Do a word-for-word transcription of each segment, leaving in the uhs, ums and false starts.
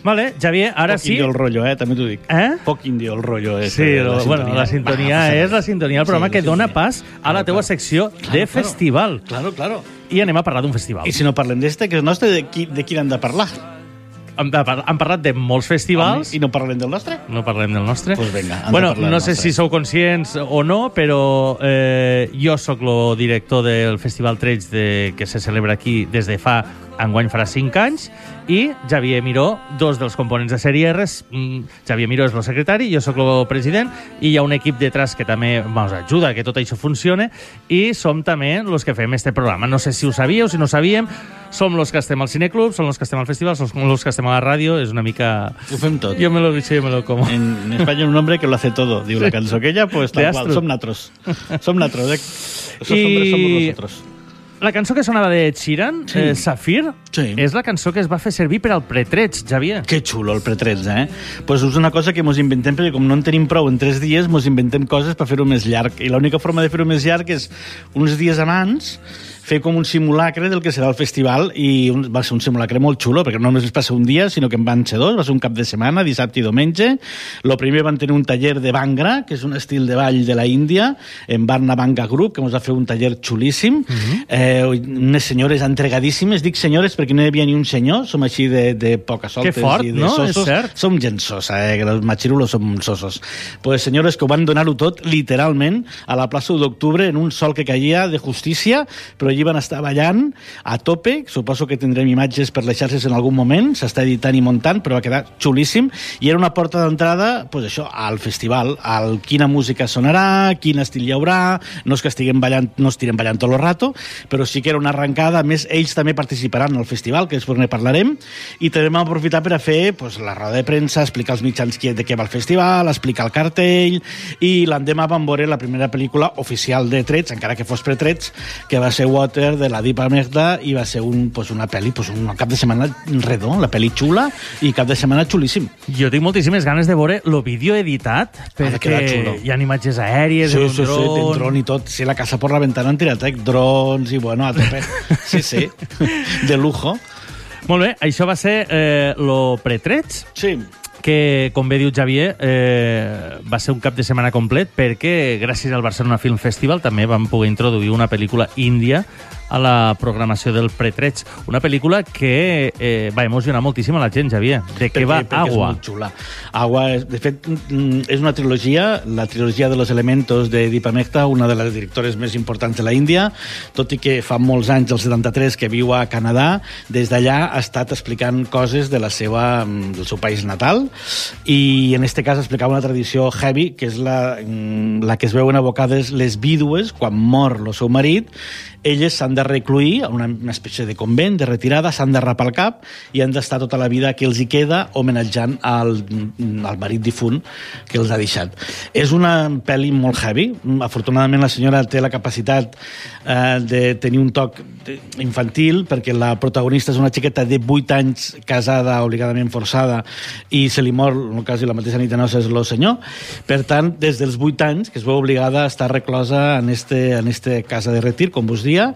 Vale, Xavier, ara Poc sí... indio el rotllo, eh? També t'ho dic. Eh? Poc indio el rotllo. Eh? Sí, lo, bueno, la sintonia és la sintonia del programa Sí, que la dona sintonia. pas a la teua secció Claro, de claro. festival. Claro, claro. I anem a parlar d'un festival. I si no parlem d'este, que és nostre, de, qui, de quin hem de parlar? Hem, de, par- hem parlat de molts festivals. I no parlem del nostre? No parlem del nostre. Pues vinga, hem de bueno, parlar del no sé nostre. si sou conscients o no, però eh, jo sóc el director del Festival Trets de, que se celebra aquí des de fa, enguany farà cinc anys, i Xavier Miró, dos dels components de Sèrie R. Mm, Xavier Miró és el secretari, jo sóc el president, i hi ha un equip detrás que també ens ajuda a que tot això funcione, i som també els que fem este programa. No sé si ho sabíeu, si no ho sabíem, som els que estem al cineclub, som els que estem al festival, som els que estem a la ràdio, és una mica... Ho fem tot. Jo me lo dicho, yo me lo como. En, en España hay un hombre que lo hace todo, diu la cançó aquella, pues De tal qual, Astro. som natros. Som natros, eh? Esos I- hombres somos nosotros. La cançó que sonava de Ed Sheeran, Sí. eh, Safir, Sí. és la cançó que es va fer servir per al pretrets, Xavier. Que xulo, el pretrets, eh? Pues és una cosa que mos inventem, perquè com no en tenim prou en tres dies, mos inventem coses per fer-ho més llarg. I l'única forma de fer-ho més llarg és uns dies abans fer com un simulacre del que serà el festival, i un, va ser un simulacre molt xulo, perquè no només es passa un dia, sinó que en van ser dos, va ser un cap de setmana, dissabte i diumenge. Lo primer van tenir un taller de Bhangra, que és un estil de ball de la Índia, en Varna Bhangra Group, que ens va fer un taller xulíssim. Uh-huh. eh, unes senyores entregadíssimes, dic senyores perquè no hi havia ni un senyor, som així de, de poca soltes Que fort, i de no? sosos. És cert. Som gent sosa, eh? Que els machirulos som sosos. Pues senyores que ho van donar-ho tot, literalment, a la plaça u d'octubre, en un sol que caia de justícia, però allí van estar ballant a tope. Suposo que tindrem imatges per les xarxes en algun moment, s'està editant i muntant, però va quedar xulíssim, i era una porta d'entrada, pues això, al festival, al quina música sonarà, quin estil hi haurà, no és que estiguem ballant, no estirem ballant tot el rato, però sí que era una arrencada. A més, ells també participaran al festival, que després ne parlarem, i també vam aprofitar per a fer pues, la roda de premsa, explicar als mitjans qui- de què va el festival, explicar el cartell, i l'endemà vam veure la primera pel·lícula oficial de Trets, encara que fos pretrets, que va ser Water, de la Deepa Mehta, i va ser un, pues, una pel·li, pues, un cap de setmana redó, la pel·li xula, i cap de setmana xulíssim. Jo tinc moltíssimes ganes de veure el vídeo editat, de quedar perquè xulo. hi ha imatges aèries, Sí, en un sí, sí, dron... d'un dron i tot. Sí, la casa por la ventana han tirat, eh? Drons i, bueno, a tope. Sí, sí, de lujo. Molt bé, això va ser eh, lo pretrets, Sí, que, com bé diu Xavier, eh, va ser un cap de setmana complet, perquè gràcies al Barcelona Film Festival també vam poder introduir una pel·lícula índia a la programació del Pretrets. Una pel·lícula que eh, va emocionar moltíssim a la gent, Xavier. De què va perquè Agua? és molt xula. Agua, és, de fet, mm, és una trilogia, la trilogia de los elementos de Deepa Mehta, una de les directores més importants de la Índia, tot i que fa molts anys, del setanta-tres, que viu a Canadà. Des d'allà ha estat explicant coses de la seva, del seu país natal, i en este cas explicava una tradició heavy, que és la, la que es veuen abocades les vídues quan mor el seu marit. Elles s'han de recluir a una, una espècie de convent, de retirada, s'han de rapar el cap i han d'estar tota la vida que els hi queda homenatjant al, al marit difunt que els ha deixat. És una pel·li molt heavy. Afortunadament la senyora té la capacitat eh, de tenir un toc infantil, perquè la protagonista és una xiqueta de vuit anys, casada, obligadament forçada, i se li mor, en el cas de la mateixa nit de noces, el senyor. Per tant, des dels vuit anys, que es veu obligada a estar reclosa en este, en este casa de retir, com vos dia,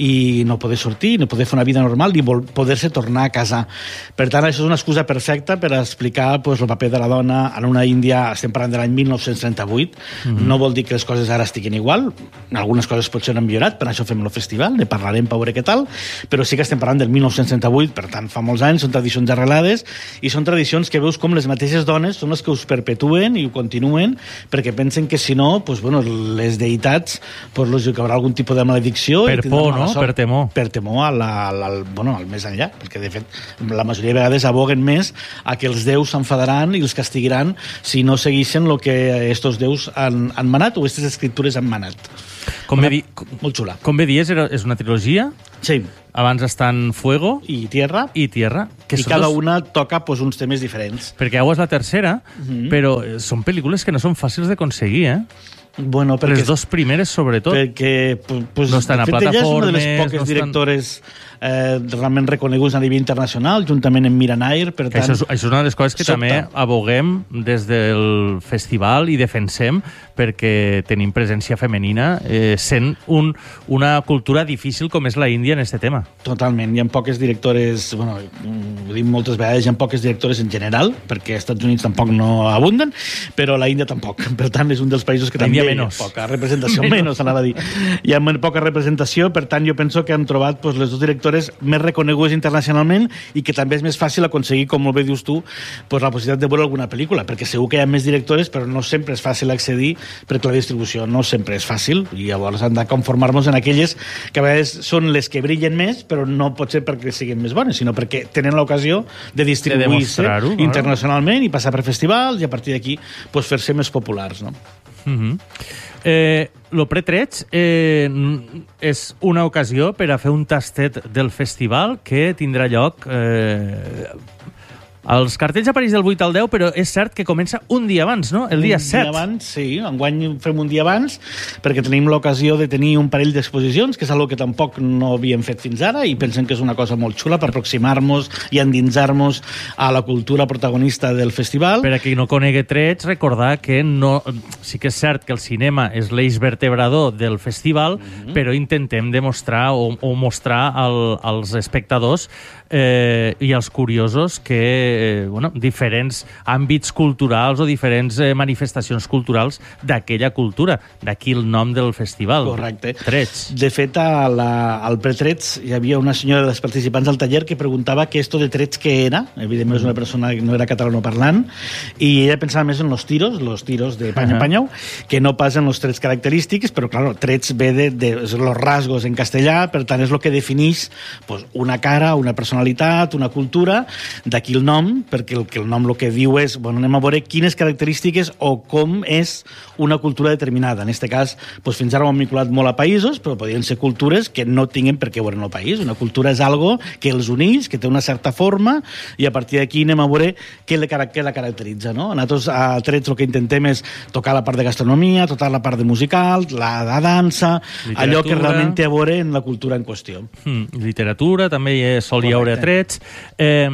i no poder sortir, no poder fer una vida normal, ni poder-se tornar a casar. Per tant, això és una excusa perfecta per explicar pues, el paper de la dona en una Índia, estem parlant de l'any mil nou-cents trenta-vuit. Mm-hmm. No vol dir que les coses ara estiguin igual, algunes coses potser han millorat, per això fem el festival, ne parlarem per veure què tal, però sí que estem parlant del mil nou-cents trenta-vuit, per tant, fa molts anys, són tradicions arrelades, i són tradicions que veus com les mateixes dones són les que us perpetuen i ho continuen, perquè pensen que si no, pues, bueno, les deïtats, pues, lògic, que haurà algun tipus de maledicció. Per por, no? Per temor. Per temor al, al, al, bueno, al més enllà, perquè de fet la majoria de vegades aboguen més a que els déus s'enfadaran i els castigaran si no segueixen el que estos déus han, han manat o aquestes escriptures han manat. Com bé, di... Molt xula. Com bé dies, és una trilogia. Sí. Abans estan Fuego i Tierra. I Tierra. Que I cada dos... una toca pues, uns temes diferents. Perquè Agua és la tercera, mm-hmm. però són pel·lícules que no són fàcils d'aconseguir, eh? Bueno, perquè, les dos primeres, sobretot. Perquè pues, no estan a fet, plataformes... Ella és una de les poques no directores estan... eh, realment reconeguts a nivell internacional, juntament amb Miranair. Per tant, això, és, això és una de les coses que sobta. també aboguem des del festival i defensem, perquè tenim presència femenina, eh, sent un, una cultura difícil com és la Índia en aquest tema. Totalment. Hi ha poques directores, bueno, ho dic moltes vegades, hi ha poques directores en general, perquè als Estats Units tampoc no abunden, però la Índia tampoc. Per tant, és un dels països que també hi ha poca representació. Menos, menos anava a dir. Hi ha poca representació, per tant, jo penso que han trobat pues, les dues directores més reconegudes internacionalment i que també és més fàcil aconseguir, com molt bé dius tu, pues, la possibilitat de veure alguna pel·lícula, perquè segur que hi ha més directores, però no sempre és fàcil accedir, perquè la distribució no sempre és fàcil, i llavors hem de conformar-nos en aquelles que a vegades són les que brillen més, però no pot ser perquè siguin més bones, sinó perquè tenen l'ocasió de distribuir-se de internacionalment i passar per festivals i a partir d'aquí pues, fer-se més populars. No? Uh-huh. Eh, lo pretrets eh, és una ocasió per a fer un tastet del festival que tindrà lloc... Eh, Els cartells apareix del vuit al deu, però és cert que comença un dia abans, no? El dia set. Un dia abans, sí. Enguany fem un dia abans perquè tenim l'ocasió de tenir un parell d'exposicions, que és una que tampoc no havíem fet fins ara i pensem que és una cosa molt xula per aproximar-nos i endinsar-nos a la cultura protagonista del festival. Per a qui no conegui Trets, recordar que no, sí que és cert que el cinema és l'eix vertebrador del festival, mm-hmm. però intentem demostrar o, o mostrar al, als espectadors eh, i als curiosos que eh, bueno, diferents àmbits culturals o diferents eh, manifestacions culturals d'aquella cultura. D'aquí el nom del festival. Correcte. Trets. De fet, a la, al pretrets hi havia una senyora dels participants del taller que preguntava que esto de trets què era. Evidentment és una persona que no era catalanoparlant i ella pensava més en los tiros, los tiros de panya-panyau, uh-huh. que no pas en los trets característics, però, clar, trets ve de, de los rasgos en castellà, per tant, és el que defineix pues, una cara, una personalitat, una cultura, d'aquí el nom, perquè el que el nom el que diu és, bueno, anem a veure quines característiques o com és una cultura determinada. En aquest cas, pues, fins ara ho hem vinculat molt a països, però podrien ser cultures que no tinguin per què veure en el país. Una cultura és algo que els uneix, que té una certa forma, i a partir d'aquí anem a veure què, le, què la caracteritza. No? Nosaltres a Trets el que intentem és tocar la part de gastronomia, tocar la part de musical, la de dansa, literatura. Allò que realment té a veure en la cultura en qüestió. Hmm, literatura, també hi sol hi haure a Trets. Eh,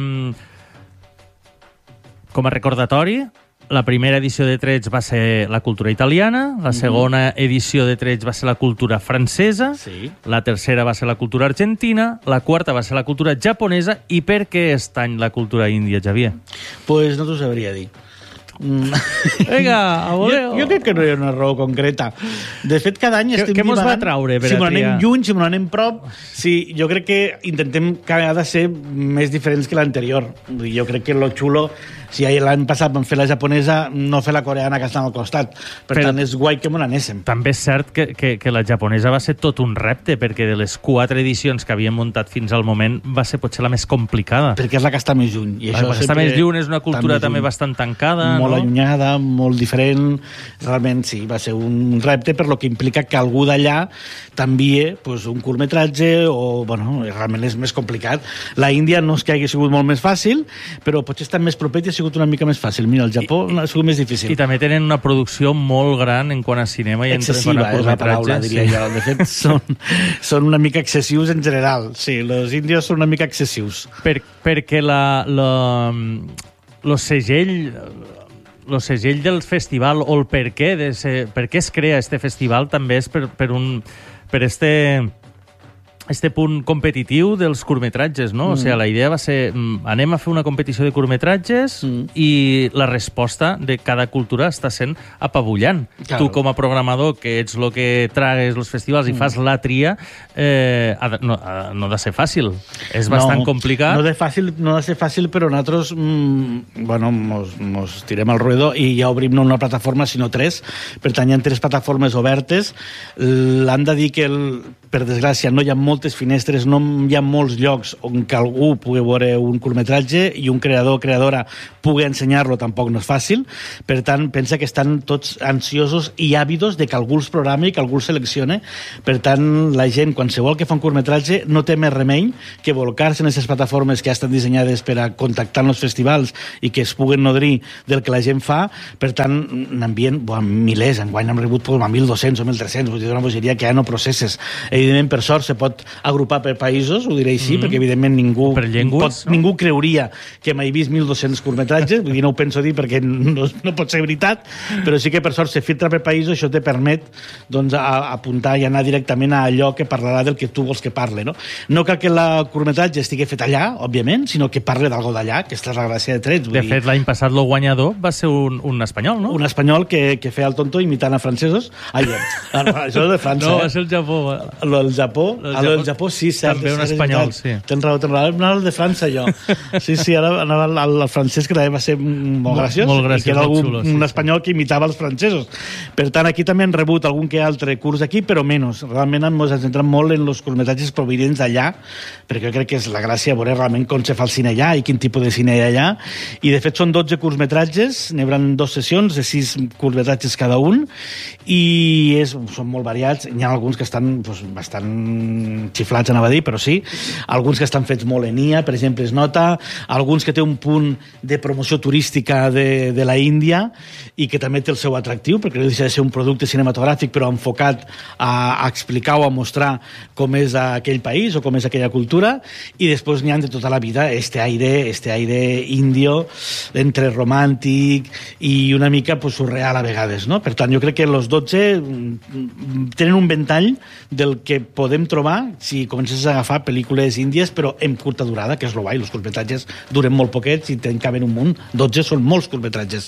com a recordatori, la primera edició de Trets va ser la cultura italiana, la segona edició de Trets va ser la cultura francesa, sí. La tercera va ser la cultura argentina, la quarta va ser la cultura japonesa, i per què aquest any la cultura índia, Xavier? Pues no t'ho sabria dir. Vinga, a voleu. Jo, jo crec que no hi ha una raó concreta. De fet, cada any estem què mos va traure per si m'ho triar? anem lluny, si m'ho anem prop. Sí, jo crec que intentem cada vegada ser més diferents que l'anterior. Jo crec que lo xulo, si l'any passat vam fer la japonesa, no fer la coreana que està al costat. Per Però tant, és guai que m'ho anéssim. També és cert que, que, que la japonesa va ser tot un repte, perquè de les quatre edicions que havíem muntat fins al moment va ser potser la més complicada. Perquè és la que està més lluny. I això la que està més lluny, és una cultura també bastant tancada. Molt no? allunyada, molt diferent. Realment, sí, va ser un repte, per lo que implica que algú d'allà t'envie pues, un curtmetratge o, bueno, realment és més complicat. La Índia no és que hagi sigut molt més fàcil, però potser estar més proper ha sigut una mica més fàcil. Mira, el Japó I, ha sigut més difícil. I també tenen una producció molt gran en quant a cinema i en quant a curtmetratges. És la paraula, diria sí. jo. De fet, són, són una mica excessius en general. Sí, els índios són una mica excessius. Per, perquè la, la, lo segell... el segell del festival o el per què, de ser, per què es crea este festival també és per, per, un, per este, este punt competitiu dels curtmetratges, no? Mm. O sigui, la idea va ser, anem a fer una competició de curtmetratges mm. i la resposta de cada cultura està sent apabullant. Claro. Tu, com a programador, que ets el que tragues els festivals i mm. fas la tria, eh, no, no ha de ser fàcil. És bastant no, complicat. No de fàcil, no ha de ser fàcil, però nosaltres mm, bueno, mos, mos tirem al ruedo i ja obrim no una plataforma, sinó tres. Per tant, hi ha tres plataformes obertes. L'han de dir que, el, per desgràcia, no hi ha moltes finestres, no hi ha molts llocs on que algú pugui veure un curtmetratge i un creador o creadora pugui ensenyar-lo, tampoc no és fàcil. Per tant, pensa que estan tots ansiosos i àvidos de que algú els programi, que algú els seleccione. Per tant, la gent, qualsevol que fa un curtmetratge, no té més remei que volcar-se en aquestes plataformes que ja estan dissenyades per a contactar en els festivals i que es puguen nodrir del que la gent fa. Per tant, n'envien bueno, milers. Enguany hem rebut pues, mil dos-cents o mil tres-cents, vull dir, una bogeria que ja no processes. Evidentment, per sort, se pot agrupar per països, ho diré així, mm. perquè evidentment ningú, per llengües, pot, no? ningú creuria que m'he vist mil dos-cents curtmetratges, vull dir, no ho penso dir perquè no, no pot ser veritat, però sí que per sort se filtra per països, això te permet doncs, a, a apuntar i anar directament a allò que parlarà del que tu vols que parle. No, no cal que el curtmetratge estigui fet allà, òbviament, sinó que parle d'algò d'allà, que és la gràcia de Trets. De fet, l'any passat el guanyador va ser un, un espanyol, no? Un espanyol que, que feia el tonto imitant a francesos. Ai, això és de França. No, eh? va ser el Japó. Lo del Japó, el ah, lo del Japó, sí, cert. També un cert, espanyol, sí. Tens raó, tens raó. Anava el de França, jo. Sí, sí, ara anava al, al francès, que també va ser molt graciós. Molt graciós, i que era algun, xulo, sí, un sí. espanyol que imitava els francesos. Per tant, aquí també han rebut algun que altre curs aquí, però menys. Realment ens centrem molt en els curtmetratges provinents d'allà, perquè jo crec que és la gràcia veure realment com se fa el cine allà i quin tipus de cine hi ha allà. I, de fet, són dotze curtmetratges, n'hi haurà dues sessions de sis curtmetratges cada un, i és, són molt variats. Hi ha alguns que estan doncs, bastant xiflats, anava a dir, però sí. Alguns que estan fets molt en I A, per exemple, es nota. Alguns que té un punt de promoció turística de, de la Índia i que també té el seu atractiu, perquè no deixa de ser un producte cinematogràfic, però enfocat a, a explicar o a mostrar com és aquell país o com és aquella cultura. I després n'hi ha de tota la vida este aire, este aire indio, entre romàntic i una mica pues, surreal a vegades, no? Per tant, jo crec que els dotze tenen un ventall del que podem trobar si comences a agafar pel·lícules índies, però en curta durada, que és lo guai. Els curtmetratges duren molt poquets i te'n caben un munt. dotze són molts curtmetratges.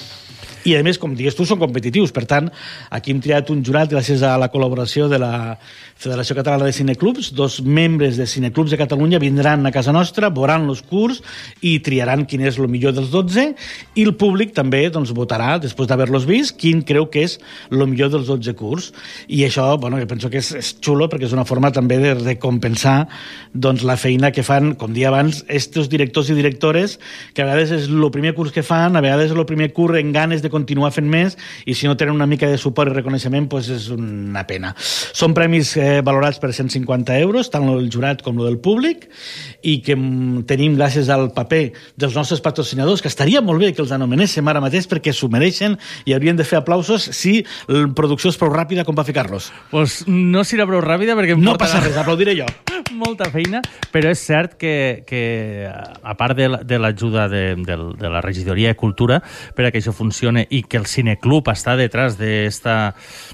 I, a més, com digues tu, són competitius. Per tant, aquí hem triat un jurat gràcies a la col·laboració de la Federació Catalana de Cineclubs. Dos membres de Cineclubs de Catalunya vindran a casa nostra, veuran els curs i triaran quin és el millor dels dotze, i el públic també doncs, votarà, després d'haver-los vist, quin creu que és el millor dels dotze curs. I això, bueno, jo penso que és, és xulo, perquè és una forma també de recompensar doncs, la feina que fan, com dia abans, estos directors i directores, que a vegades és el primer curs que fan, a vegades és el primer curs en ganes de continuar fent més, i si no tenen una mica de suport i reconeixement, doncs és una pena. Són premis eh, valorats per cent cinquanta euros, tant el jurat com el del públic, i que tenim gràcies al paper dels nostres patrocinadors, que estaria molt bé que els anomenéssim ara mateix perquè s'ho mereixen i haurien de fer aplausos si la producció és prou ràpida com va fer Carlos. Pues no serà prou ràpida perquè em no portarà... passa res, aplaudiré jo. Molta feina, però és cert que, que a part de l'ajuda de, de, de la regidoria de Cultura per a que això funcione i que el Cineclub està detrás d'esta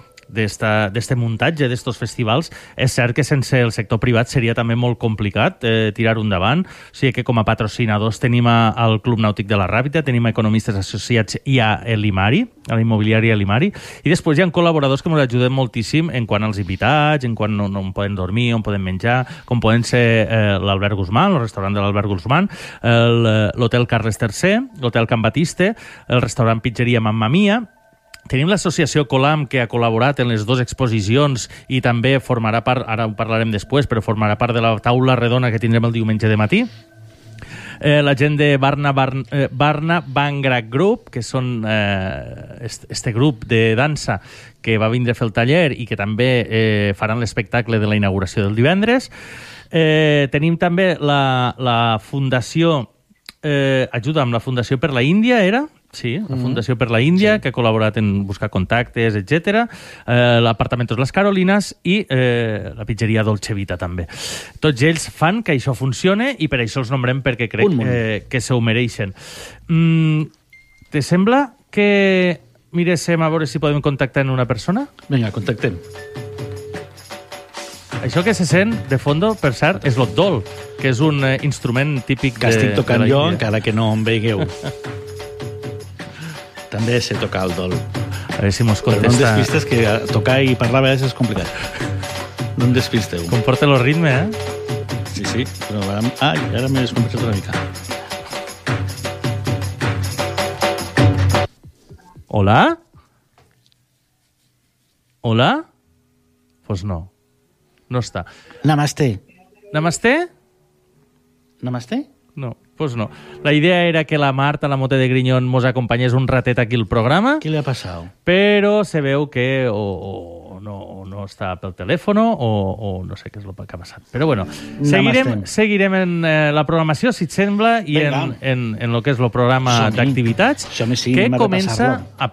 d'este muntatge d'estos festivals, és cert que sense el sector privat seria també molt complicat eh, tirar-ho endavant. O sigui que com a patrocinadors tenim al Club Nàutic de la Ràpita, tenim a Economistes Associats i a l'Imari, a la immobiliària l'Imari, i després hi ha col·laboradors que ens ajuden moltíssim en quant als invitats, en quant no, no on poden dormir, on poden menjar, com poden ser eh, l'Albert Guzmán, el restaurant de l'Albert Guzmán, l'hotel Carles tercer, l'hotel Can Batiste, el restaurant Pizzeria Mamma Mia. Tenim l'associació Colam, que ha col·laborat en les dues exposicions i també formarà part, ara ho parlarem després, però formarà part de la taula redona que tindrem el diumenge de matí. Eh, la gent de Barna, Barna, eh, Barna Bangra Group, que són eh, este, este grup de dansa que va vindre a fer el taller i que també eh, faran l'espectacle de la inauguració del divendres. Eh, tenim també la, la Fundació, eh, ajuda amb la Fundació per la Índia, era? Sí, la Fundació per la Índia, sí, que ha col·laborat en buscar contactes, etcètera. Eh, L'Apartamentos Las Carolinas i eh, la pizzeria Dolce Vita, també. Tots ells fan que això funcione i per això els nombrem perquè crec eh, que s'ho mereixen. Mm, te sembla que miréssim a veure si podem contactar en una persona? Vinga, contactem. Això que se sent, de fondo, per cert, és l'otdol, que és un eh, instrument típic que de, estic tocant de la jo, Índia. encara que no em veigueu. També sé tocar el dol. A veure si mos contesta... Però no em despistes, que tocar i parlar a vegades és complicat. No em despisteu. Comporta el ritme, eh? Sí, sí, però ara... Ah, ara m'he descompensat una mica. Hola? Hola? Pues no. No està. Namaste. Namaste? Namaste? No, pues no. La idea era que la Marta, la Mote de Grinyón, mos acompanyés un ratet aquí al programa. Què li ha passat? Però se veu que o, o no, o no està pel telèfon o, o no sé què és el que ha passat. Però bueno, seguirem, seguirem en eh, la programació, si et sembla, i en, en, en el que és el programa d'activitats, sí, que comença a